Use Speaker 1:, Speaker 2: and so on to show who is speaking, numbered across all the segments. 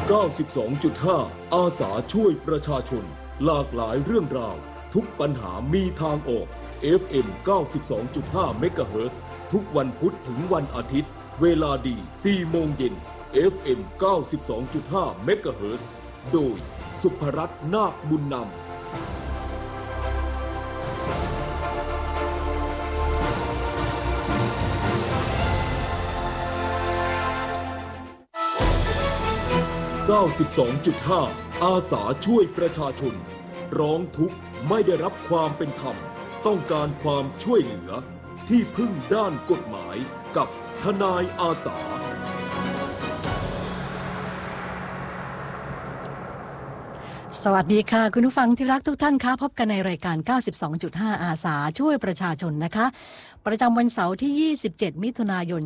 Speaker 1: 92.5 อาสาช่วยประชาชนหลากหลายเรื่องราวทุกปัญหามีทางออก FM 92.5 เมกะเฮิรตซ์ทุกวันพุธถึงวันอาทิตย์เวลาดี 4 โมงเย็น FM 92.5 เมกะเฮิรตซ์โดยสุภรัตน์นาคบุญนำ92.5 อาสาช่วยประชาชนร้องทุกข์ไม่ได้รับความเป็นธรรมต้องการความช่วยเหลือที่พึ่งด้านกฎหมายกับทนายอาสา
Speaker 2: สวัสดีค่ะคุณผู้ฟังที่รักทุกท่านคะพบกันในรายการ 92.5 อาสาช่วยประชาชนนะคะประจำวันเสาร์ที่ 27 มิถุนายน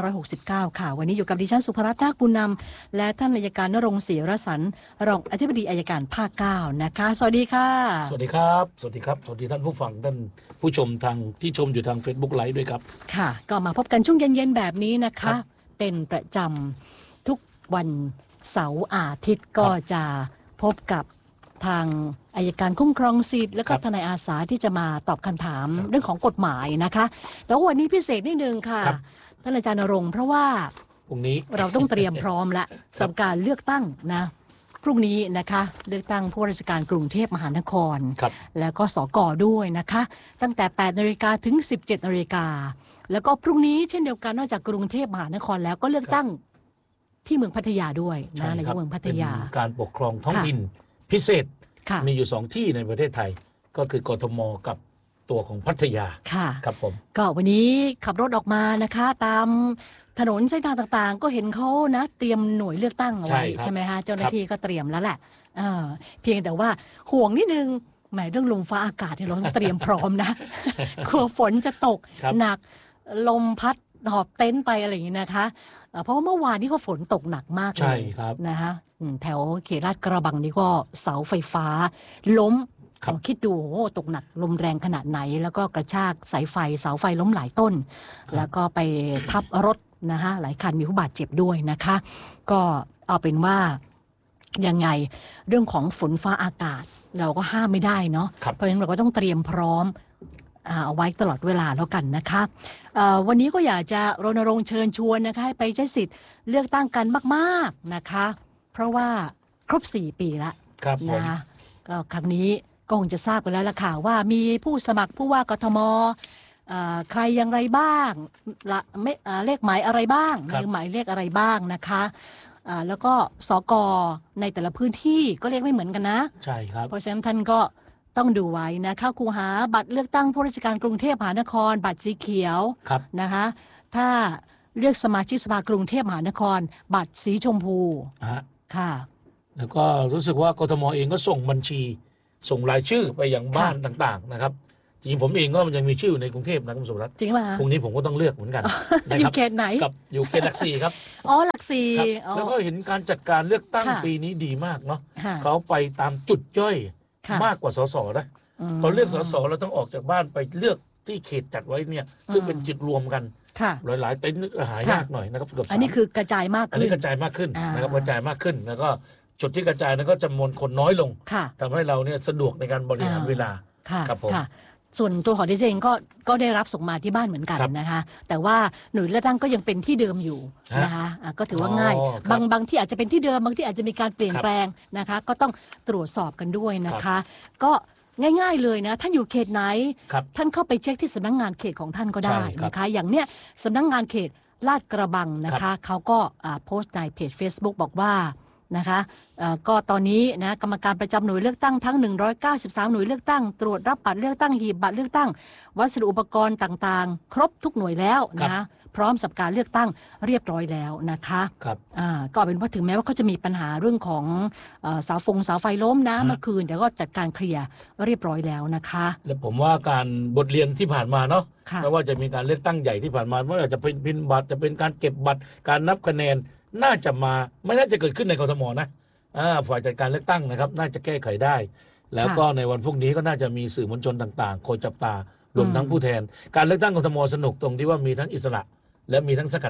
Speaker 2: 2569 ค่ะวันนี้อยู่กับดิฉันสุภรัตน์นาคบุญนำและท่านอัยการณรงค์ ศรีรสันต์รองอธิบดีอัยการภาค 9 นะคะสวัสดีค่ะ
Speaker 3: สวัสดีครับสวัสดีครับสวัสดีท่านผู้ฟังท่านผู้ชมทางที่ชมอยู่ทาง Facebook Live ด้วยครับ
Speaker 2: ค่ะก็มาพบกันช่วงเย็นๆแบบนี้นะคะเป็นประจำทุกวันเสาร์อาทิตย์ก็จะพบกับทางอัยการคุ้มครองสิทธิ์และก็ทนายอาสาที่จะมาตอบคำถามเรื่องของกฎหมายนะคะแต่ว่าวันนี้พิเศษนิดนึงค่ะท่านอาจารย์ณรงค์เพราะว่า
Speaker 3: พรุ่งนี้
Speaker 2: เราต้องเตรียมพร้อมและสำหรับการเลือกตั้งนะพรุ่งนี้นะคะเลือกตั้งผู้ว่าราชการกรุงเทพมหานครแล้วก็สก.ด้วยนะคะตั้งแต่ 8:00 น.ถึง 17:00 น.แล้วก็พรุ่งนี้เช่นเดียวกันนอกจากกรุงเทพมหานครแล้วก็เลือกตั้งที่เมืองพัทยาด้วยนะในเมืองพัทยา
Speaker 3: การปกครองท้องถิ่นพิเศษมีอยู่2ที่ในประเทศไทยก็คือกทมกับตัวของพัทยาครับผม
Speaker 2: ก็วันนี้ขับรถออกมานะคะตามถนนเส้นทางต่างๆก็เห็นเขานะเตรียมหน่วยเลือกตั้งเอาไว้ใช่ไหมคะเจ้าหน้าที่ก็เตรียมแล้วแหละเพียงแต่ว่าห่วงนิดนึงหมายเรื่องลมฟ้าอากาศที่เราต้องเตรียมพร้อมนะกลัวฝนจะตกหนักลมพัดหอบเต็นท์ไปอะไรอย่างนี้นะคะเพราะว่าเมื่อวานนี้ก็ฝนตกหนักมากเลยนะคะแถวเขตลาดกระบังนี่ก็เสาไฟฟ้าล้มคิดดูโอ้ตกหนักลมแรงขนาดไหนแล้วก็กระชากสายไฟเสาไฟล้มหลายต้นแล้วก็ไปทับรถนะคะหลายคันมีผู้บาดเจ็บด้วยนะคะก็เอาเป็นว่ายังไงเรื่องของฝนฟ้าอากาศเราก็ห้ามไม่ได้เนาะเพราะฉะนั้นเราก็ต้องเตรียมพร้อมเอาไว้ตลอดเวลาแล้วกันนะคะวันนี้ก็อยากจะรณรงค์เชิญชวนนะคะให้ไปใช้สิทธิ์เลือกตั้งกันมากๆนะคะเพราะว่าครบ4 ปีแล้วนะคะก็ครั้งนี้ก็คงจะทราบกันแล้วล่ะค่ะว่ามีผู้สมัครผู้ว่ากทมใครอย่างไรบ้างเลขหมายอะไรบ้างหรือหมายเลขอะไรบ้างนะคะแล้วก็สก.ในแต่ละพื้นที่ก็เลขไม่เหมือนกันนะ
Speaker 3: ใช่ครับ
Speaker 2: เพราะฉะนั้นท่านก็ต้องดูไว้นะเข้าคูหาบัตรเลือกตั้งผู้ราชการกรุงเทพมหานครบัตรสีเขียวนะคะถ้าเลือกสมาชิกสภากรุงเทพมหานครบัตรสีชมพูค่ะ
Speaker 3: แล้วก็รู้สึกว่ากทมเองก็ส่งบัญชีส่งรายชื่อไปยังบ้านต่างๆนะครับจริงผมเองก็มันยังมีชื่อในกรุงเทพนะคุณสุรัตน์
Speaker 2: จริงป่ะ
Speaker 3: พรุ่งนี้ผมก็ต้องเลือกเหมือนกัน
Speaker 2: อยู่เขตไหน
Speaker 3: กับอยู่เขตหลัก4ครับ
Speaker 2: หลัก4
Speaker 3: แล้วก็เห็นการจัดการเลือกตั้งปีนี้ดีมากเนาะเขาไปตามจุดย่อยมากกว่าสสนะตอนเลือกสสเราต้องออกจากบ้านไปเลือกที่เขตจัดไว้เนี่ยซึ่งเป็นจุดรวมกันหลายๆเต็นท์หายากหน่อยนะครับ
Speaker 2: อันนี้คือกระจายมากขึ้น
Speaker 3: อันนี้กระจายมากขึ้นนะครับกระจายมากขึ้นแล้วก็จุดที่กระจายนั้นก็จำนวนคนน้อยลงทำให้เราเนี่ยสะดวกในการบริหารเวลาครับผม
Speaker 2: ส่วนตัวของดิฉันเองก็ได้รับส่งมาที่บ้านเหมือนกันนะคะแต่ว่าหน่วยเลือกตั้งก็ยังเป็นที่เดิมอยู่นะคะก็ถือว่าง่ายบางที่อาจจะเป็นที่เดิมบางที่อาจจะมีการเปลี่ยนแปลงนะคะก็ต้องตรวจสอบกันด้วยนะคะก็ง่ายๆเลยนะท่านอยู่เขตไหนท่านเข้าไปเช็คที่สำนักงานเขตของท่านก็ได้นะคะอย่างเนี้ยสำนักงานเขตลาดกระบังนะคะเขาก็โพสต์ในเพจ Facebook บอกว่านะคะก็ตอนนี้นะกรรมการประจำหน่วยเลือกตั้งทั้ง193หน่วยเลือกตั้งตรวจรับบัตรเลือกตั้งหีบบัตรเลือกตั้งวัสดุอุปกรณ์ต่างๆครบทุกหน่วยแล้วนะพร้อมสำหรับการเลือกตั้งเรียบร้อยแล้วนะคะก็เป็นว่าถึงแม้ว่าเขาจะมีปัญหาเรื่องของเสาไฟล้มนะเมื่อคืนแต่ก็จัดการเคลียร์เรียบร้อยแล้วนะคะ
Speaker 3: และผมว่าการบทเรียนที่ผ่านมาเนาะไม่ว่าจะมีการเลือกตั้งใหญ่ที่ผ่านมาไม่ว่าจะเป็นพิมพ์บัตรจะเป็นการเก็บบัตรการนับคะแนนน่าจะมาไม่น่าจะเกิดขึ้นในกทมนะฝ่ายจัดการเลือกตั้งนะครับน่าจะแก้ไขได้แล้วก็ในวันพรุ่งนี้ก็น่าจะมีสื่อมวลชนต่างๆคอยจับตารวมทั้งผู้แทนการเลือกตั้งกทมสนุกตรงที่ว่ามีทั้งอิสระและมีทั้งสกัดพรรค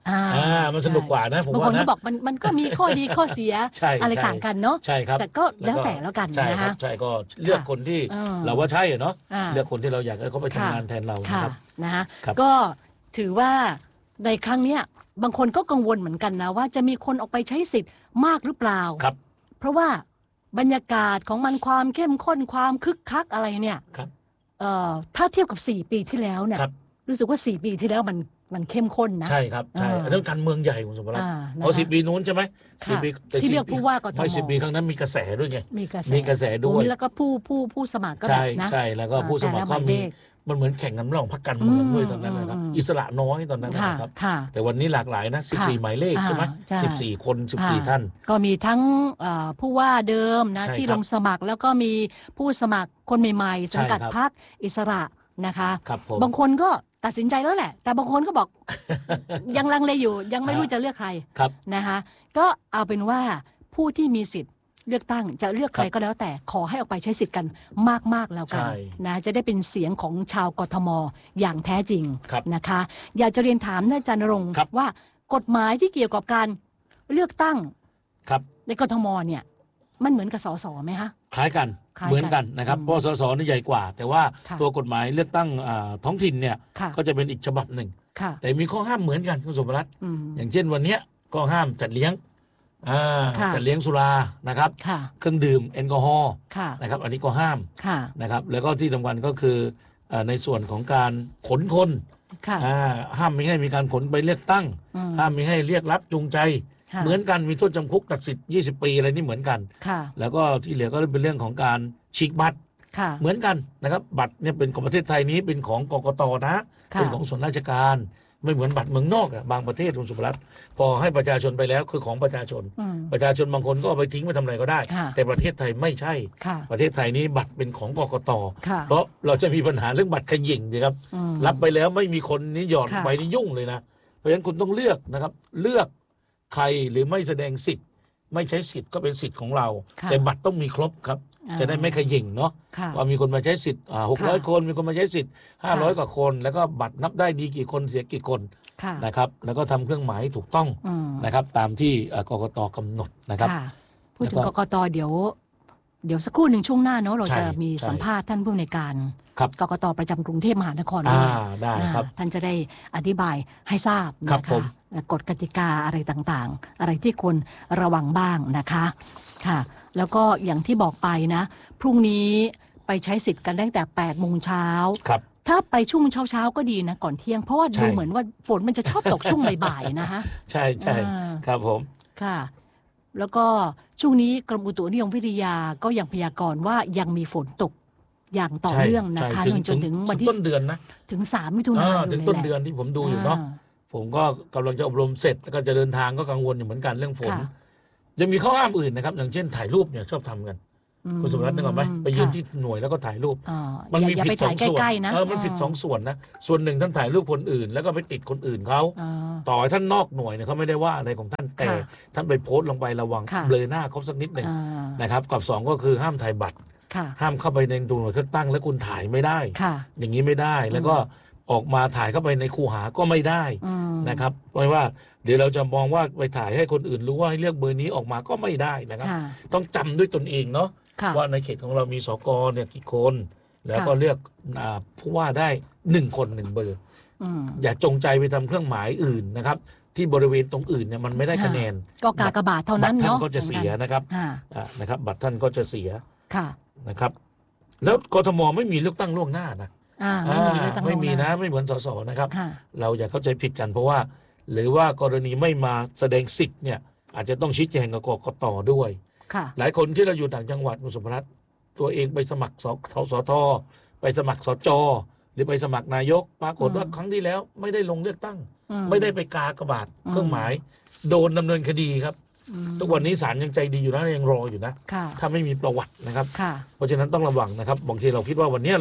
Speaker 3: มันสนุกกว่านะผมว่านะ
Speaker 2: บางคนก็บอกมันก็มีข้อดีข้อเสีย อะไรต่างกันเนาะ
Speaker 3: ใช่ครับ
Speaker 2: แต่ก็แล้วกันนะคะ
Speaker 3: ใช่ก็เลือกคนที่เราว่าใช่เนาะเลือกคนที่เราอยากให้เขาไปทำงานแทนเรานะครับ
Speaker 2: นะคะก็ถือว่าในครั้งเนี้ยบางคนก็กังวลเหมือนกันนะว่าจะมีคนออกไปใช้สิทธิ์มากหรือเปล่า
Speaker 3: ครับ
Speaker 2: เพราะว่าบรรยากาศของมันความเข้มข้นความคึกคักอะไรเนี่ยถ้าเทียบกับ4 ปีที่แล้วเนี่ยรู้สึกว่า4 ปีที่แล้วมันเข้มข้นนะ
Speaker 3: ใช่ครับใช่เรื่องการเมืองใหญ่คุณสมบัติเอา10 ปีนู้นใช่ไหม
Speaker 2: 10 ปีที่เลือกผู้ว่ากทม
Speaker 3: ไม่10 ปีครั้งนั้นมีกระแสด้วยไง
Speaker 2: มี
Speaker 3: กระแสด้วย
Speaker 2: แล้วก็ผู้สมัครก็แบบนะ
Speaker 3: ใช่แล้วก็ผู้สมัครก็มีมันเหมือนแข่งกันระหว่างพรรคการเมืองด้วยตอนนั้นนะครับอิสระน้อยตอนนั้นนะครับแต่วันนี้หลากหลายนะ14 หมายเลขใช่ไหม14 คน14 ท่าน
Speaker 2: ก็มีทั้งผู้ว่าเดิมนะที่ลงสมัครแล้วก็มีผู้สมัครคนใหม่ๆสังกัดพรรคอิสระนะคะบางคนก็ตัดสินใจแล้วแหละแต่บางคนก็บอก ยังลังเลอยู่ยังไม่รู้จะเลือกใครนะคะก็เอาเป็นว่าผู้ที่มีสิทธิ์เลือกตั้งจะเลือกใครก็แล้วแต่ขอให้ออกไปใช้สิทธิ์กันมากๆแล้วกันนะจะได้เป็นเสียงของชาวกทมอย่างแท้จริงนะคะอยากจะเรียนถามท่านอาจารย์ณรงค์ว่ากฎหมายที่เกี่ยวกับการเลือกตั้งในกทมเนี่ยมันเหมือนกับสสไหมคะ
Speaker 3: คล้ายกันเหมือนกันนะครับเพราะสสนี่ใหญ่กว่าแต่ว่าตัวกฎหมายเลือกตั้งท้องถิ่นเนี่ยก็จะเป็นอีกฉบับหนึ่งแต่มีข้อห้ามเหมือนกันคุณสมบัติอย่างเช่นวันนี้ก็ห้ามจัดเลี้ยงจัดเลี้ยงสุรานะครับเครื่องดื่มแอลกอฮอล์นะครับอันนี้ก็ห้ามนะครับแล้วก็ที่สำคัญก็คือในส่วนของการขนคนห้ามไม่ให้มีการขนไปเลือกตั้งห้ามไม่ให้เรียกรับจูงใจเหมือนกันมีโทษจำคุกตัดสิทธิ์20 ปีอะไรนี่เหมือนกันแล้วก็ที่เหลือก็เป็นเรื่องของการฉีกบัตรเหมือนกันนะครับบัตรเนี่ยเป็นของประเทศไทยนี้เป็นของกกตนะเป็นของส่วนราชการไม่เหมือนบัตรเมืองนอกบางประเทศคุณสุภรัตน์พอให้ประชาชนไปแล้วคือของประชาชนบางคนก็เอาไปทิ้งไปทำอะไรก็ได้แต่ประเทศไทยไม่ใช่ประเทศไทยนี้บัตรเป็นของกกตเพราะเราจะมีปัญหาเรื่องบัตรขยิ่งนะครับรับไปแล้วไม่มีคนนี้หยอดไปนี่ยุ่งเลยนะเพราะฉะนั้นคุณต้องเลือกนะครับเลือกใครหรือไม่แสดงสิทธิ์ไม่ใช้สิทธิ์ก็เป็นสิทธิ์ของเราแต่บัตรต้องมีครบครับจะได้ไม่ขยิ่งเนาะว่ามีคนมาใช้สิทธิ์600 คนมีคนมาใช้สิทธิ์500 กว่าคนแล้วก็บัตรนับได้ดีกี่คนเสียกี่คนนะครับแล้วก็ทำเครื่องหมายถูกต้องนะครับตามที่กกตกำหนดนะครับ
Speaker 2: พูดถึงกกตเดี๋ยวสักครู่หนึ่งช่วงหน้าเนาะเราจะมีสัมภาษณ์ท่านผู้อำนวยการกกตประจำกรุงเทพมหานคร
Speaker 3: ได้ครับ
Speaker 2: ท่านจะได้อธิบายให้ทราบนะคะกฎกติกาอะไรต่างๆอะไรที่ควรระวังบ้างนะคะค่ะแล้วก็อย่างที่บอกไปนะพรุ่งนี้ไปใช้สิทธิ์กันตั้งแต่8 โมงเช้าถ้าไปช่วงเช้าก็ดีนะก่อนเที่ยงเพราะว่าดูเหมือนว่าฝนมันจะชอบตกช่วงบ่ายๆนะคะ
Speaker 3: ใช่ใช่ครับผม
Speaker 2: ค่ะแล้วก็ช่วงนี้กรมอุตุนิยมวิทยาก็ยังพยากรณ์ว่ายังมีฝนตกอย่างต่อเนื่องนะคะจนถึงวันที่
Speaker 3: ต้นเดือนนะ
Speaker 2: ถึง3 มิถุนายน
Speaker 3: ถึงต้นเดือนที่ผมดูอยู่เนาะผมก็กำลังจะอบรมเสร็จแล้วก็จะเดินทางก็กังวลอยู่เหมือนกันเรื่องฝนยังมีข้อห้ามอื่นนะครับอย่างเช่นถ่ายรูปเนี่ยชอบทำกันคุณสมรัตน์นึกออกไหมไปยืนที่หน่วยแล้วก็ถ่ายรูป
Speaker 2: มันมีผิด2 ส่วน
Speaker 3: มันผิด2 ส่วนนะส่วนหนึ่งท่านถ่ายรูปคนอื่นแล้วก็ไปติดคนอื่นเขาต่อให้ท่านนอกหน่วยเนี่ยเขาไม่ได้ว่าอะไรของท่านแต่ท่านไปโพสต์ลงไประวังเบลอหน้าเขาสักนิดหนึ่งนะครับกับ2ก็คือห้ามถ่ายบัตรห้ามเข้าไปในตัวหน่วยเลือกตั้งแล้วคุณถ่ายไม่ได้อย่างนี้ไม่ได้แล้วก็ออกมาถ่ายเข้าไปในคูหาก็ไม่ได้นะครับไม่ว่าเดี๋ยวเราจะมองว่าไปถ่ายให้คนอื่นรู้ว่าให้เลือกเบอร์นี้ออกมาก็ไม่ได้นะครับต้องจำด้วยตนเองเนาะว่าในเขตของเรามีสกเนี่ยกี่คนแล้วก็เลือกผู้ว่าได้1 คน 1 เบอร์อย่าจงใจไปทำเครื่องหมายอื่นนะครับที่บริเวณตรงอื่นเนี่ยมันไม่ได้คะแนน
Speaker 2: ก็กากบาทเท่านั้นเนาะ
Speaker 3: บัตรท่านก็จะเสียนะครับบัตรท่านก็จะเสียนะครับแล้วกทมไม่มีเลือกตั้งล่วงหน้านะไม่มีนะไม่เหมือนสสนะครับเราอย่าเข้าใจผิดกันเพราะว่าหรือว่ากรณีไม่มาแสดงสิทธิ์เนี่ยอาจจะต้องชี้แจงกับกกตด้วยหลายคนที่เราอยู่ต่างจังหวัดคุณสมรัตน์ตัวเองไปสมัครสทไปสมัครสจหรือไปสมัครนายกปรากฏว่าครั้งที่แล้วไม่ได้ลงเลือกตั้งไม่ได้ไปกากบาทเครื่องหมายโดนดำเนินคดีครับทุกวันนี้ศาลยังใจดีอยู่นะยังรออยู่นะถ้าไม่มีประวัตินะครับเพราะฉะนั้นต้องระวังนะครับบางทีเราคิดว่าวันนี้เรา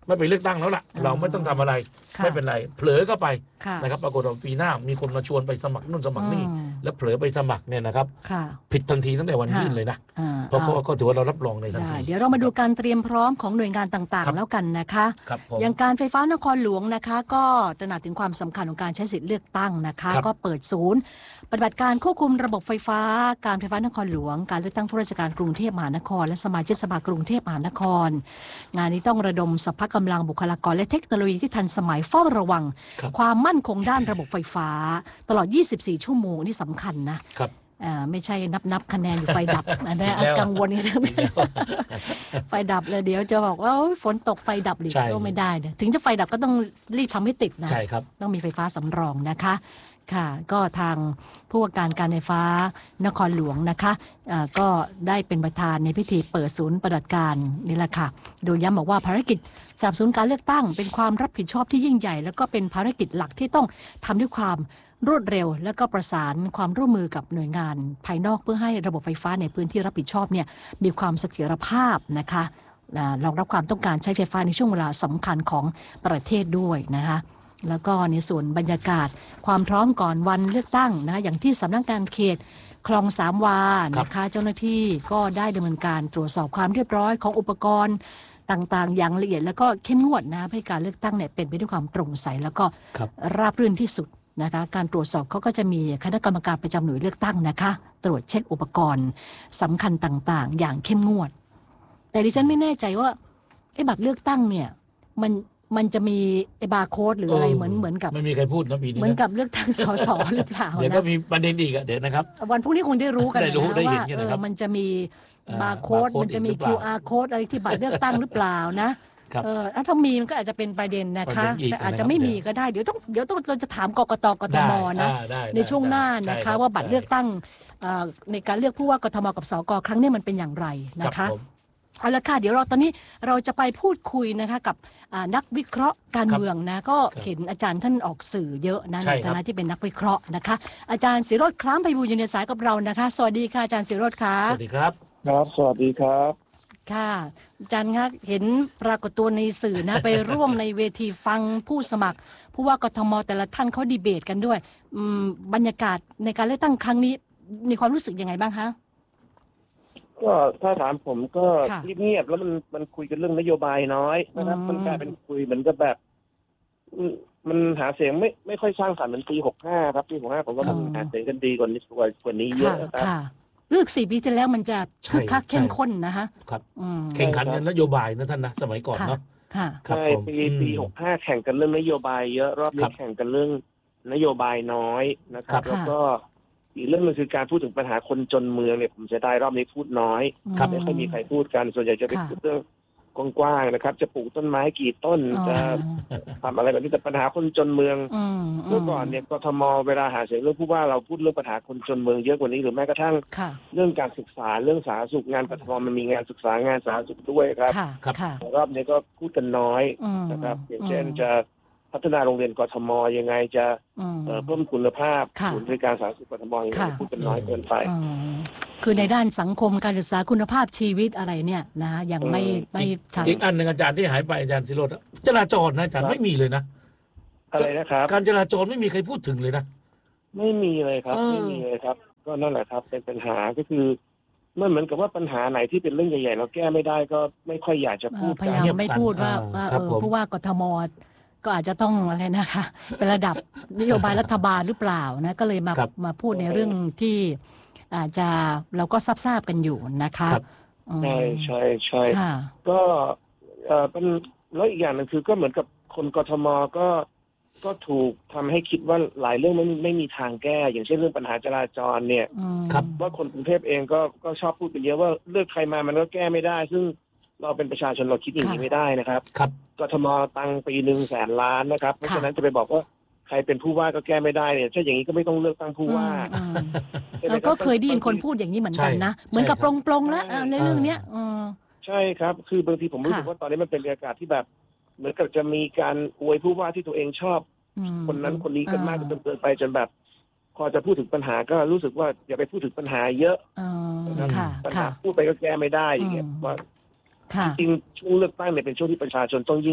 Speaker 3: ไม่ไปเลือกตั้งแล้วล่ะเราไม่ต้องทำอะไรไม่เป็นไรเผลอก็ไปนะครับปรากฏว่าปีหน้ามีคนมาชวนไปสมัครนู่นสมัครนี่แล้วเผลอไปสมัครเนี่ยนะครับผิดทันทีตั้งแต่วันยื่นเลยนะเพราะก็ถือว่าเรารับรองในทันที
Speaker 2: เดี๋ยวเรามาดูการเตรียมพร้อมของหน่วยงานต่างๆแล้วกันนะคะอย่างการไฟฟ้านครหลวงนะคะก็ตระหนักถึงความสำคัญของการใช้สิทธิเลือกตั้งนะคะก็เปิดศูนย์ปฏิบัติการควบคุมระบบไฟฟ้าการไฟฟ้านครหลวงการเลือกตั้งผู้ราชการกรุงเทพมหานครและสมาชิกสภากรุงเทพมหานครงานนี้ต้องระดมสรรพกำลังบุคลากรและเทคโนโลยีที่ทันสมัยเฝ้าระวังความมั่นคงด้านระบบไฟฟ้าตลอด24ชั่วโมงนี่สำคัญนะไม่ใช่นับคะแนนอยู่ไฟดับอันนี้กังวลกันไฟดับเลยเดี๋ยวจะบอกว่าฝนตกไฟดับหรือก็ไม่ได้ถึงจะไฟดับก็ต้องรีบทำให้ติดนะต้องมีไฟฟ้าสำรองนะคะค่ะก็ทางผู้ว่าการไฟฟ้านครหลวงนะคะก็ได้เป็นประธานในพิธีเปิดศูนย์ปฏิบัติการนี่แหละค่ะโดยย้ำบอกว่าภารกิจสนับสนุนการเลือกตั้งเป็นความรับผิดชอบที่ยิ่งใหญ่แล้วก็เป็นภารกิจหลักที่ต้องทำด้วยความรวดเร็วและก็ประสานความร่วมมือกับหน่วยงานภายนอกเพื่อให้ระบบไฟฟ้าในพื้นที่รับผิดชอบเนี่ยมีความเสถียรภาพนะคะรองรับความต้องการใช้ไฟฟ้าในช่วงเวลาสำคัญของประเทศด้วยนะคะแล้วก็ในส่วนบรรยากาศความพร้อมก่อนวันเลือกตั้งนะอย่างที่สำนักงานเขตคลองสามวานะคะเจ้าหน้าที่ก็ได้ดำเนินการตรวจสอบความเรียบร้อยของอุปกรณ์ต่างๆอย่างละเอียดแล้วก็เข้มงวดนะให้การเลือกตั้งเนี่ยเป็นไปด้วยความโปร่งใสแล้วก็ราบรื่นที่สุดนะคะการตรวจสอบเขาก็จะมีคณะกรรมการประจำหน่วยเลือกตั้งนะคะตรวจเช็คอุปกรณ์สำคัญต่างๆอย่างเข้มงวดแต่ดิฉันไม่แน่ใจว่าไอ้บัตรเลือกตั้งเนี่ยมันจะมีไอ้บาร์โค้ดหรืออะไรเหมือนกับ
Speaker 3: ไม่มีใครพูดนะปีนี้
Speaker 2: เหมือนกับเลือกตั้งสสหรือเปล่า
Speaker 3: เดี๋ยวก็มีประเด็นอีกเดี๋ยวนะครับ
Speaker 2: วันพรุ่งนี้คงได้รู้กันนะว่ามันจะมีบาร์โค้ดมันจะมี QR โค้ดอะไรที่บัตรเลือกตั้งหรือเปล่านะถ้ามีมันก็อาจจะเป็นประเด็นนะคะแต่อาจจะไม่มีก็ได้เดี๋ยวต้องเราจะถามกกต.กทม.นะในช่วงหน้านะคะว่าบัตรเลือกตั้งในการเลือกผู้ว่ากทม.กับสก.ครั้งนี้มันเป็นอย่างไรนะคะเอาละค่ะเดี๋ยวตอนนี้เราจะไปพูดคุยนะคะกับนักวิเคราะห์การเมืองนะก็เห็นอาจารย์ท่านออกสื่อเยอะนะในฐานะที่เป็นนักวิเคราะห์นะคะอาจารย์ศิโรจน์คล้ามไพบูลย์อยู่ในสายกับเรานะคะสวัสดีค่ะอาจารย์ศิโรจน์ค่ะ
Speaker 3: สวัสดีครับ
Speaker 4: ครับสวัสดีครับ
Speaker 2: ค่ะอาจารย์คะเห็นปรากฏตัวในสื่อนะไปร่วมในเวทีฟังผู้สมัครผู้ว่ากทม.แต่ละท่านเขาดีเบตกันด้วยบรรยากาศในการเลือกตั้งครั้งนี้มีความรู้สึกยังไงบ้างคะ
Speaker 4: ก็ถ้าถามผมก็เงียบๆแล้วมันคุยกันเรื่องนโยบายน้อยนะครับมันกลายเป็นคุยเหมือนกับแบบมันหาเสียงไม่ค่อยสร้างสรรค์เหมือนปี65ครับปี65ผมก็ทำหาเสียงกันดีกว่านี้เยอะนะครับ
Speaker 2: เลือก4 ปีที่แล้วมันจะคึกคักเข้มข้นนะคะ
Speaker 3: ครับแข่งขันกันนโยบายนะท่านนะสมัยก่อนเนาะ
Speaker 4: ใช่ปี65แข่งกันเรื่องนโยบายเยอะรอบนี้แข่งกันเรื่องนโยบายน้อยนะครับแล้วก็อีกเรื่องนึงคือการพูดถึงปัญหาคนจนเมืองเนี่ยผมจะได้รอบนี้พูดน้อยไม่ค่อยมีใครพูดกันส่วนใหญ่จะไปพูดเรื่องกว้างๆนะครับจะปลูกต้นไม้กี่ต้นจะทำอะไรแบบนี้แต่ปัญหาคนจนเมืองเมื่อก่อนเนี่ยกทม.เวลาหาเสียงเรื่องผู้ว่าเราพูดเรื่องปัญหาคนจนเมืองเยอะกว่านี้หรือแม้กระทั่งเรื่องการศึกษาเรื่องสาธารณสุขงานกทม.มันมีงานศึกษางานสาธารณสุขด้วยครับรอบนี้ก็พูดกันน้อยนะครับอย่างเช่นจะพัฒนาโรงเรียนกทม.ยังไงจะเพิ่มคุณภาพศูนย์บริการสาธารณสุขกทม.ยังไงพูดกันน้อยเกินไป
Speaker 2: คือในด้านสังคมการศึกษาคุณภาพชีวิตอะไรเนี่ยนะยังไม่ชัด
Speaker 3: อีกอันหนึ่งอาจารย์ที่หายไปอาจารย์ศิโรจน์จราจรนะอาจารย์ไม่มีเลยนะ
Speaker 4: อะไรนะครับ
Speaker 3: การจราจรไม่มีใครพูดถึงเลยนะ
Speaker 4: ไม่มีเลยครับไม่มีเลยครับก็นั่นแหละครับเป็นปัญหาก็คือเหมือนกับว่าปัญหาไหนที่เป็นเรื่องใหญ่ๆเราแก้ไม่ได้ก็ไม่ค่อยอยากจะพูด
Speaker 2: พยายามไม่พูดว่าผู้ว่ากทม.ก็อาจจะต้องอะไรนะคะเป็นระดับนโยบายรัฐบาลหรือเปล่านะก็เลยมาพูดในเรื่องที่อาจจะเราก็ทราบกันอยู่นะคะ
Speaker 4: ใช่ก็เป็นแล้วอีกอย่างนึงคือก็เหมือนกับคนกทม.ก็ถูกทำให้คิดว่าหลายเรื่องไม่มีทางแก้อย่างเช่นเรื่องปัญหาจราจรเนี่ยว่าคนกรุงเทพเองก็ชอบพูดกันเยอะว่าเลือกใครมามันก็แก้ไม่ได้ซึ่งเราเป็นประชาชนเราคิดอย่างนี้ไม่ได้นะครับกทม.ตังปีนึง100,000 ล้านนะครับเพราะฉะนั้นจะไปบอกว่าใครเป็นผู้ว่าก็แก้ไม่ได้เนี่ยถ้าอย่างนี้ก็ไม่ต้องเลือกตั้งผู้ว่า
Speaker 2: เราก็เคยได้ยินคนพูดอย่างนี้เหมือนกันนะเหมือนกับปลงๆแล้วในเรื่องเนี้ย
Speaker 4: ใช่ครับคือบางทีผมรู้สึกว่าตอนนี้มันเป็นบรรยากาศที่แบบเหมือนกับจะมีการอวยผู้ว่าที่ตัวเองชอบคนนั้นคนนี้กันมากจนเกินไปจนแบบพอจะพูดถึงปัญหาก็รู้สึกว่าอย่าไปพูดถึงปัญหาเยอะปัญหาพูดไปก็แก้ไม่ได้อย่างเงี้ยว่าจริงช่วงเลือกตั้งเนี่ยเป็นช่วงที่ประชาชนต้องยิ่ง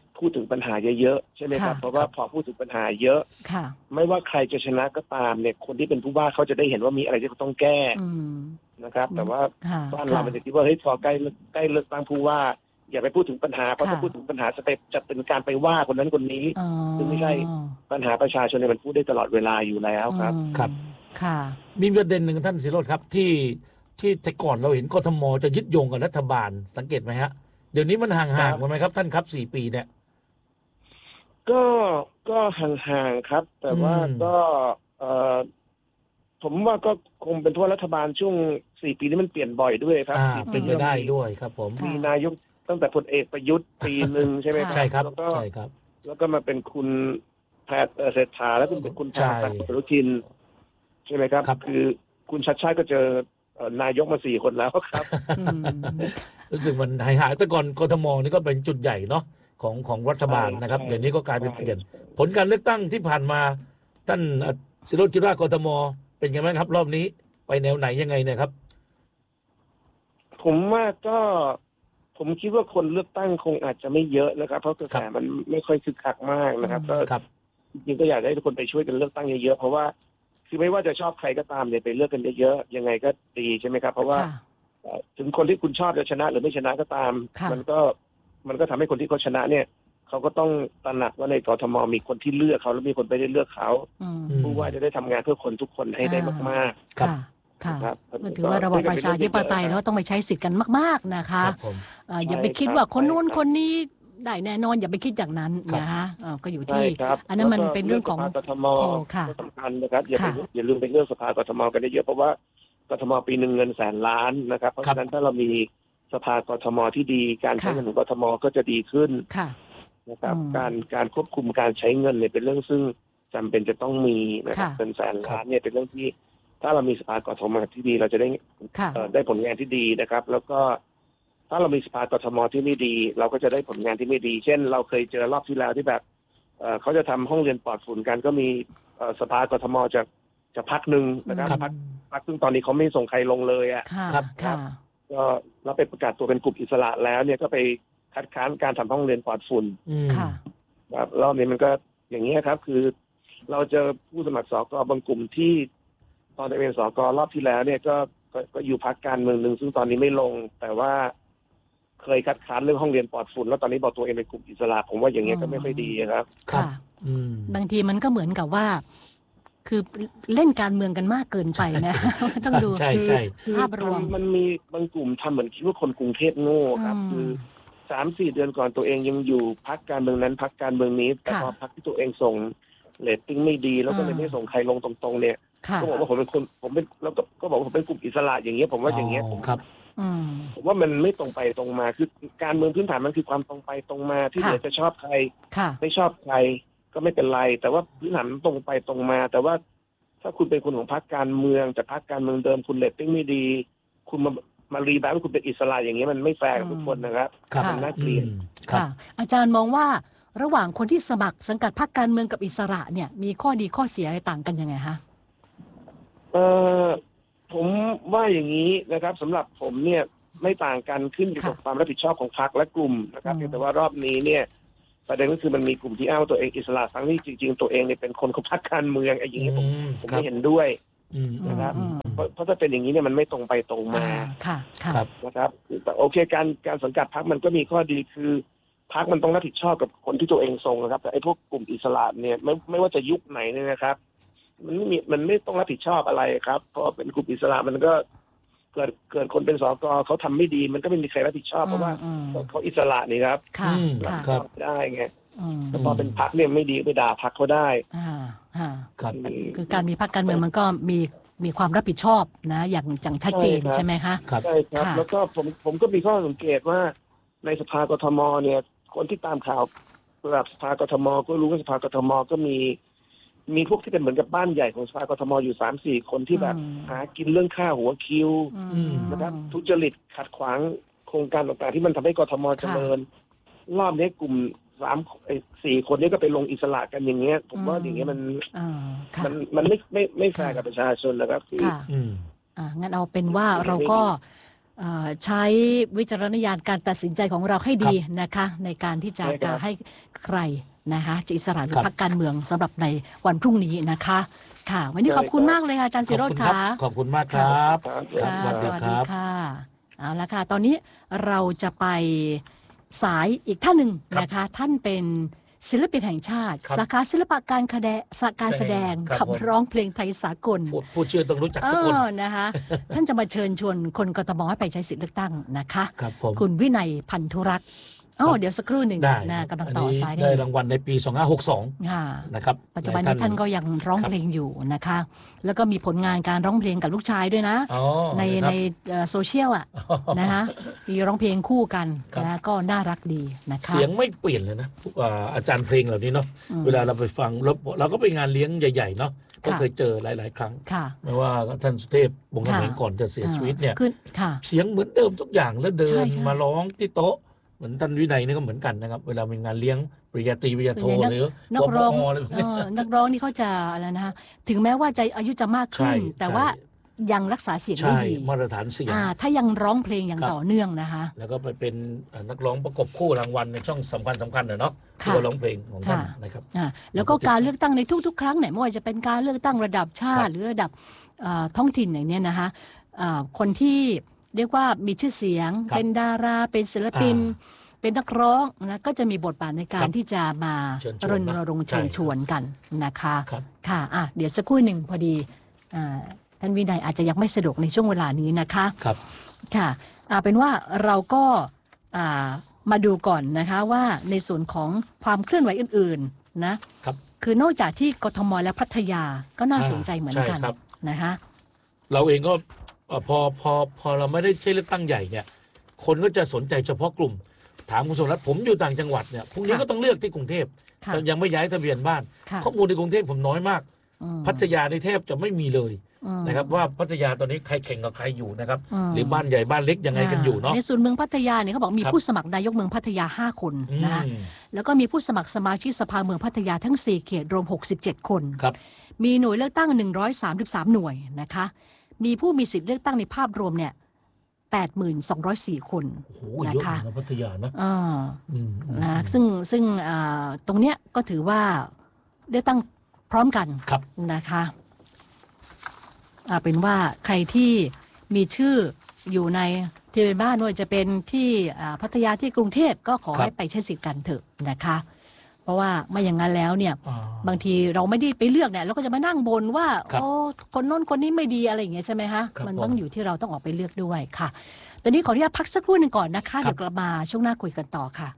Speaker 4: พูดถึงปัญหาเยอะๆใช่ไหมครับเพราะว่าพอพูดถึงปัญหาเยอะไม่ว่าใครจะชนะก็ตามเนี่ยคนที่เป็นผู้ว่าเขาจะได้เห็นว่ามีอะไรที่เขาต้องแก้นะครับแต่ว่าบ้านเรามันจะคิดว่าเฮ้ยพอใกล้เลือกตั้งผู้ว่าอย่าไปพูดถึงปัญหาเพราะถ้าพูดถึงปัญหาจะเป็นการไปว่าคนนั้นคนนี้ซึ่งไม่ใช่ปัญหาประชาชนเนี่ยมันพูดได้ตลอดเวลาอยู่แล้วครับ
Speaker 3: ครับค่ะมีประเด็นหนึ่งท่านศิโรจน์ครับที่แต่ก่อนเราเห็นกทมจะยึดโยงกับรัฐบาลสังเกตไหมฮะเดี๋ยวนี้มันห่างๆกันไหมครับท่านครับ4 ปีเนี่ย
Speaker 4: ก็ห่างๆครับแต่ว่าก็ผมว่าก็คงเป็นเพราะรัฐบาลช่วง4 ปีนี้มันเปลี่ยนบ่อยด้วยครับ
Speaker 3: เป็นไปได้ด้วยครับผม
Speaker 4: มีนายกตั้งแต่พลเอกประยุทธ์ปีหนึ่งใช่ไหมครับ
Speaker 3: ใช่ครับ
Speaker 4: แล้วก็มาเป็นคุณแพทย์เศรษฐาแล้วก็เป็นคุณชาติอนุทินใช่ไหมครับคือคุณชัดชาติก็เจอนายกมา4 คนแล้วครับ
Speaker 3: รู้สึกมันหายแต่ก่อนกทมนี่ก็เป็นจุดใหญ่เนาะของรัฐบาลนะครับเดี๋ยวนี้ก็กลายเป็นเปลี่ยนผลการเลือกตั้งที่ผ่านมาท่านศิโรจน์คิดว่ากทมเป็นยังไงครับรอบนี้ไปแนวไหนยังไงเนี่ยครับ
Speaker 4: ผมว่าก็ผมคิดว่าคนเลือกตั้งคงอาจจะไม่เยอะนะครับเพราะกระแสมันไม่ค่อยคึกคักมากนะครับก็จริงๆก็อยากให้ทุกคนไปช่วยกันเลือกตั้งเยอะๆเพราะว่าคือไม่ว่าจะชอบใครก็ตามเนี่ยไปเลือกกันเยอะๆยังไงก็ดีใช่ไหมครับเพราะว่าถึงคนที่คุณชอบจะชนะหรือไม่ชนะก็ตามมันก็ทำให้คนที่เขาชนะเนี่ยเขาก็ต้องตระหนักว่าในกทมมีคนที่เลือกเขาแล้วมีคนไม่ได้เลือกเขาผู้ว่าจะได้ทำงานเพื่อคนทุกคนให้ได้มาก
Speaker 2: ๆค่ะถือว่าระบอบประชาธิปไตยแล้วต้องไปใช้สิทธิ์กันมากๆนะคะอย่าไปคิดว่าคนนู้นคนนี้ได้แน่นอนอย่าไปคิดอย่างนั้นนะคะก็อยู่ที่อันนั้นมันเป็นเรื่องของ
Speaker 4: กทมสำคัญนะครับอย่าลืมไปเรื่องสภากทมกันได้เยอะเพราะว่ากทมปีนึงเงิน100,000 ล้านนะครับเพราะฉะนั้นถ้าเรามีสภากทมที่ดีการใช้เงินของกทมก็จะดีขึ้นนะครับการควบคุมการใช้เงินเนี่ยเป็นเรื่องซึ่งจำเป็นจะต้องมีนะครับเป็น100,000 ล้านเนี่ยเป็นเรื่องที่ถ้าเรามีสภากทมที่ดีเราจะได้ผลงานที่ดีนะครับแล้วก็ถ้าเรามีสภากทมที่ไม่ดีเราก็จะได้ผลงานที่ไม่ดีเช่นเราเคยเจอรอบที่แล้วที่แบบเขาจะทำห้องเรียนปลอดฝุ่นกันก็มีสภากทมจะพักหนึ่งนะครับพักซึ่งตอนนี้เขาไม่ส่งใครลงเลยอ่ะ
Speaker 2: ครับ
Speaker 4: ก็เราไปประกาศตัวเป็นกลุ่มอิสระแล้วเนี่ยก็ไปคัดค้านการทำห้องเรียนปลอดฝุ่นแบบรอบนี้มันก็อย่างนี้ครับคือเราเจอผู้สมัครสกบางกลุ่มที่ตอนเป็นสกรอบที่แล้วเนี่ยก็อยู่พรรคการเมืองหนึ่งซึ่งตอนนี้ไม่ลงแต่ว่าเคยคัดค้านเรื่องห้องเรียนปลอดฝุ่นแล้วตอนนี้บอกตัวเองเป็นกลุ่มอิสระผมว่าอย่างเงี้ยก็ไม่ค่อยดีครับ
Speaker 2: ค่ะบางทีมันก็เหมือนกับว่าคือเล่นการเมืองกันมากเกินไปนะต้องดูภาพรวม
Speaker 4: มันมีบางกลุ่มทำเหมือนคิดว่าคนกรุงเทพโง่ครับคือ3-4 เดือนก่อนตัวเองยังอยู่พรรคการเมืองนั้นพรรคการเมืองนี้แต่พอพรรคที่ตัวเองส่งเรตติ้งไม่ดีแล้วก็เลยไม่ส่งใครลงตรงๆเนี่ยก็บอกว่าผมเป็นคนผมเป็นแล้วก็บอกว่าผมเป็นกลุ่มอิสระอย่างเงี้ยผมว่าอย่างเงี้ยผมว่ามันไม่ตรงไปตรงมาคือการเมืองพื้นฐานมันคือความตรงไปตรงมาที่เหลือจะชอบใครไม่ชอบใครก็ไม่เป็นไรแต่ว่าพื้นฐานมันตรงไปตรงมาแต่ว่าถ้าคุณเป็นคนของพรรคการเมืองแต่พรรคการเมืองเดิมคุณเรตติ้งไม่ดีคุณมารีแบรนด์คุณเป็นอิสระอย่างเงี้ยมันไม่แฟร์กับทุกคนนะครับมันน่าเกลียด
Speaker 2: ค่ะอาจารย์มองว่าระหว่างคนที่สมัครสังกัดพรรคการเมืองกับอิสระเนี่ยมีข้อดีข้อเสียอะไรต่างกันยังไงฮะ
Speaker 4: ผมว่าอย่างนี้นะครับสำหรับผมเนี่ยไม่ต่างกันขึ้นอยู่กับความรับผิดชอบของพรรคและกลุ่มนะครับแต่ว่ารอบนี้เนี่ยประเด็นก็คือมันมีกลุ่มที่อ้างตัวเองอิสระทั้งที่จริงๆตัวเองเนี่ยเป็นคนของพรรคการเมืองไอ้อย่างนี้ผมไม่เห็นด้วยนะครับเพราะถ้าเป็นอย่างนี้เนี่ยมันไม่ตรงไปตรงมานะครับแต่โอเคการสังกัดพรรคมันก็มีข้อดีคือพรรคมันต้องรับผิดชอบกับคนที่ตัวเองส่งนะครับแต่ไอ้พวกกลุ่มอิสระเนี่ยไม่ว่าจะยุคไหนเนี่ยนะครับมันไม่ต้องรับผิดชอบอะไรครับเพราะเป็นกลุ่มอิสระมันก็เกิดคนเป็นสกเขาทำไม่ดีมันก็ไม่มีใครรับผิดชอบเพราะว่าเขาอิสระนี่ครับรับได้ไงแต่พอเป็นพรรคเนี่ยไม่ดีไปด่าพรรคเขาได้
Speaker 2: คือการมีพรรคการเมืองมันก็มีความรับผิดชอบนะอย่างชัดเจนใช่ไหมคะ
Speaker 4: ใช่ครับแล้วก็ผมก็มีข้อสังเกตว่าในสภากทมเนี่ยคนที่ตามข่าวระดับสภากทมก็รู้ว่าสภากทมก็มีพวกที่เป็นเหมือนกับบ้านใหญ่ของสภากทมอยู่ 3-4 คนที่แบบหากินเรื่องค่าหัวคิวนะครับทุจริตขัดขวางโครงการต่างๆที่มันทำให้กทมเจริญรอบนี้กลุ่ม4 คนนี้ก็ไปลงอิสระกันอย่างเงี้ยผมว่าอย่างเงี้ยมันไม่แฟร์กับประชาชนนะครับ
Speaker 2: งั้นเอาเป็นว่าเราก็ใช้วิจารณญาณการตัดสินใจของเราให้ดีนะคะในการที่จะให้ใครนะคะจะอิสระหรือพรรคการเมืองสำหรับในวันพรุ่งนี้นะคะค่ะวันนี้ขอบคุณมากเลยค่ะอาจารย์ศิโรจน์ค่ะ
Speaker 3: ขอบคุณมากครับ
Speaker 2: สวัสดีค่ะเอาละค่ะตอนนี้เราจะไปสายอีกท่านหนึ่งนะคะท่านเป็นศิลปินแห่งชาติสาขาศิลปะการแสดงขับร้องเพลงไทยสากล
Speaker 3: ผู้ชื่อต้องรู้จักทุกคน
Speaker 2: นะคะท่านจะมาเชิญชวนคนกทมให้ไปใช้สิทธิเลือกตั้งนะคะคุณวินัยพันธุรักษ์เดี๋ยวสักครู่หนึ่งนะกำลังต่อสาย
Speaker 3: ได้รางวัลในปี 2562นะครับ
Speaker 2: ปัจจุบันนี้ท่านก็ยังร้องเพลงอยู่นะคะแล้วก็มีผลงานการร้องเพลงกับลูกชายด้วยนะในโซเชียลนะคะมีร้องเพลงคู่กันนะก็น่ารักดีนะคะ
Speaker 3: เสียงไม่เปลี่ยนเลยนะอาจารย์เพลงเหล่านี้เนาะเวลาเราไปฟังเราก็ไปงานเลี้ยงใหญ่ๆเนาะก็เคยเจอหลายๆครั้งไม่ว่าท่านสุเทพวงศ์เขมรก่อนจะเสียชีวิตเนี่ยเสียงเหมือนเดิมทุกอย่างแล้วเดินมาร้องที่โต๊ะเหมือนท่านวินัยนี่ก็เหมือนกันนะครับเวลามีงานเลี้ยงปริญญาตรีปริญญาโทหรือ
Speaker 2: นักร้องนี่เขาจะอะไรนะถึงแม้ว่าจะอายุจะมากขึ้นแต่ว่ายังรักษาเสียงได้ดี
Speaker 3: มาตรฐานเสียง
Speaker 2: ถ้ายังร้องเพลงอย่างต่อเนื่องนะคะ
Speaker 3: แล้วก็ไปเป็นนักร้องประกบคู่รางวัลในช่องสำคัญเนาะที่ร้องเพลงของท่านนะครับ
Speaker 2: แล้วก็การเลือกตั้งในทุกๆครั้งเนี่ยไม่ว่าจะเป็นการเลือกตั้งระดับชาติหรือระดับท้องถิ่นอย่างนี้นะคะคนที่เรียกว่ามีชื่อเสียงเป็นดาราเป็นศิลปินเป็นนักร้องนะก็จะมีบทบาทในการที่จะมารณรงค์เชิญชวนกันนะคะค่ะเดี๋ยวสักครู่หนึ่งพอดีท่านวินัยอาจจะยังไม่สะดวกในช่วงเวลานี้นะคะ
Speaker 3: ครับ
Speaker 2: ค่ะเป็นว่าเราก็มาดูก่อนนะคะว่าในส่วนของความเคลื่อนไหวอื่นๆนะครับคือนอกจากที่กทมและพัทยาก็น่าสนใจเหมือนกันนะคะ
Speaker 3: เราเองก็พอเราไม่ได้ใช้เลือกตั้งใหญ่เนี่ยคนก็จะสนใจเฉพาะกลุ่มถามคุณสมรัตน์ผมอยู่ต่างจังหวัดเนี่ยพรุ่งนี้ก็ต้องเลือกที่กรุงเทพแต่ยังไม่ย้ายทะเบียนบ้านข้อมูลในกรุงเทพผมน้อยมากพัทยาในแทบจะไม่มีเลยนะครับว่าพัทยาตอนนี้ใครแข่งกับใครอยู่นะครับหรือบ้านใหญ่บ้านเล็กยังไงกันอยู่เนาะ
Speaker 2: ในส่วนเมืองพัทยาเนี่ยเขาบอกมีผู้สมัครนายกเมืองพัทยา5 คนนะแล้วก็มีผู้สมัครสมาชิกสภาเมืองพัทยาทั้ง4เขตรวม67 คนมีหน่วยเลือกตั้ง133หน่วยนะคะมีผู้มีสิทธิ์เลือกตั้งในภาพรวมเนี่ย8204 คน
Speaker 3: นะคะพัทยานะ
Speaker 2: ซึ่งตรงเนี้ยก็ถือว่าเลือกตั้งพร้อมกันนะคะเป็นว่าใครที่มีชื่ออยู่ในที่เป็นบ้านว่าจะเป็นที่พัทยาที่กรุงเทพก็ขอให้ไปใช้สิทธิ์กันเถอะนะคะเพราะว่าไม่อย่างนั้นแล้วเนี่ยบางทีเราไม่ได้ไปเลือกเนี่ยเราก็จะมานั่งบ่นว่าโอ้คนโน้นคนนี้ไม่ดีอะไรอย่างเงี้ยใช่ไหมฮะมันต้องอยู่ที่เราต้องออกไปเลือกด้วยค่ะตอนนี้ขออนุญาตพักสักครู่หนึ่งก่อนนะคะเดี๋ยวกลับมาช่วงหน้าคุยกันต่อค่ะ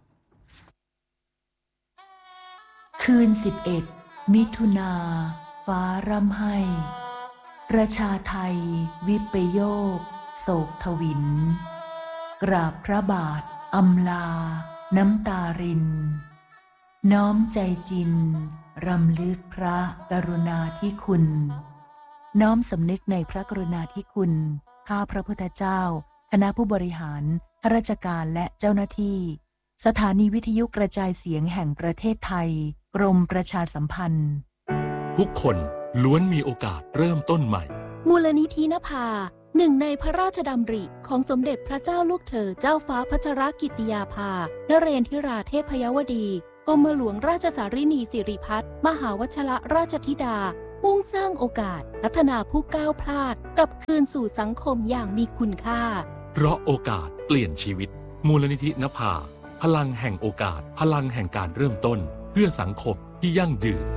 Speaker 5: คืน11 มิถุนาฟ้าร่ำไห้ประชาไทยวิปโยคโศกทวินกราบพระบาทอำลาน้ำตารินน้อมใจจินรำลึกพระกรุณาธิคุณน้อมสำนึกในพระกรุณาธิคุณข้าพระพุทธเจ้าคณะผู้บริหารข้าราชการและเจ้าหน้าที่สถานีวิทยุกระจายเสียงแห่งประเทศไทยกรมประชาสัมพันธ์
Speaker 1: ทุกคนล้วนมีโอกาสเริ่มต้นใหม่
Speaker 6: มูลนิธินภาหนึ่งในพระราชดำริของสมเด็จพระเจ้าลูกเธอเจ้าฟ้าพัชรกิติยาภานเรนทิราเทพยวดีกรมหลวงราชสารินีสิริพัฒน์มหาวชรราชธิดามุ่งสร้างโอกาสพัฒนาผู้ก้าวพลาดกลับคืนสู่สังคมอย่างมีคุณค่า
Speaker 1: เพราะโอกาสเปลี่ยนชีวิตมูลนิธินภาพลังแห่งโอกาสพลังแห่งการเริ่มต้นเพื่อสังคมที่ยั่งยืน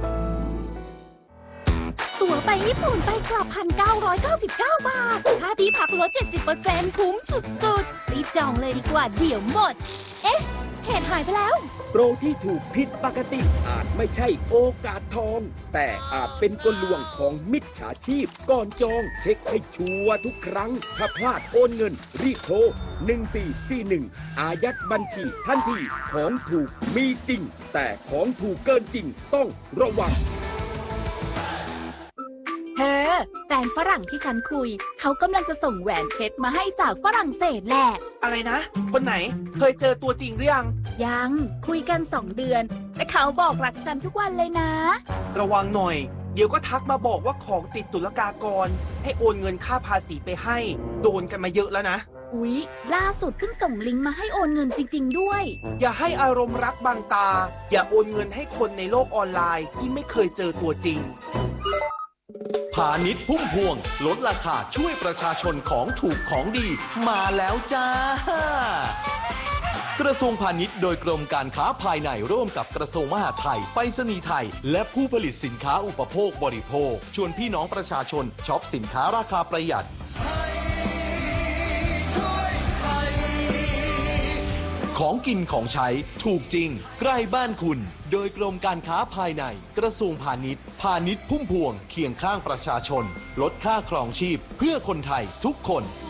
Speaker 6: ตั๋วไปญี่ปุ่นไปกลับ 1,999 บาทค่าที่พักลด 70% คุ้มสุดๆรีบจองเลยดีกว่าเดี๋ยวหมดเพจหายไปแล้ว
Speaker 7: โปรที่ถูกผิดปกติอาจไม่ใช่โอกาสทองแต่อาจเป็นกลลวงของมิจฉาชีพก่อนจองเช็คให้ชัวร์ทุกครั้งถ้าพลาดโอนเงินรีบโทร1441อายัดบัญชีทันทีของถูกมีจริงแต่ของถูกเกินจริงต้องระวัง
Speaker 6: แฟนฝรั่งที่ฉันคุยเขากำลังจะส่งแหวนเพชรมาให้จากฝรั่งเศสแหละ
Speaker 8: อะไรนะคนไหนเคยเจอตัวจริงหรือ
Speaker 6: ยังคุยกัน2 เดือนแต่เขาบอกรักฉันทุกวันเลยนะ
Speaker 8: ระวังหน่อยเดี๋ยวก็ทักมาบอกว่าของติดศุลกากรให้โอนเงินค่าภาษีไปให้โดนกันมาเยอะแล้วนะ
Speaker 9: อุ๊ยล่าสุดเพิ่งส่งลิงก์มาให้โอนเงินจริงๆด้วย
Speaker 8: อย่าให้อารมณ์รักบังตา อย่าโอนเงินให้คนในโลกออนไลน์ที่ไม่เคยเจอตัวจริง
Speaker 10: พาณิชย์พุ่มพวงลดราคาช่วยประชาชนของถูกของดีมาแล้วจ้ากระทรวงพาณิชย์โดยกรมการค้าภายในร่วมกับกระทรวงมหาดไทยไปรษณีย์ไทยและผู้ผลิตสินค้าอุปโภคบริโภคชวนพี่น้องประชาชนช็อปสินค้าราคาประหยัดของกินของใช้ถูกจริงใกล้บ้านคุณโดยกรมการค้าภายในกระทรวงพาณิชย์พุ่มพวงเคียงข้างประชาชนลดค่าครองชีพเพื่อคนไทยทุกคน